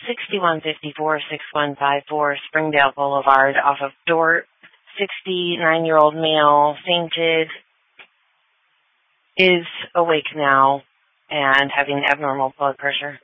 6154-6154 Springdale Boulevard off of Dort. 69-year-old male, fainted, is awake now and having abnormal blood pressure.